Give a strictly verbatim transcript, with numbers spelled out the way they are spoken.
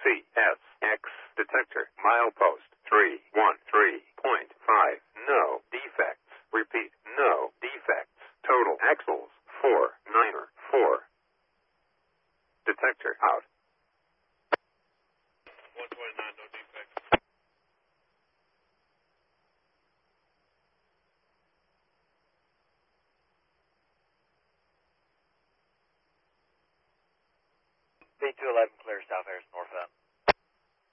C S X detector. Milepost three one three point five. No defects. Repeat. No defects. Total axles four niner four. Detector out. one twenty-nine, no defects. B two eleven clear South Harris North.